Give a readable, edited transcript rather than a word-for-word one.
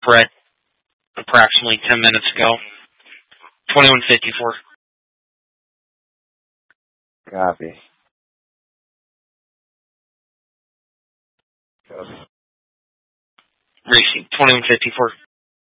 Brett approximately 10 minutes ago. 2154. Copy. Racing 2154.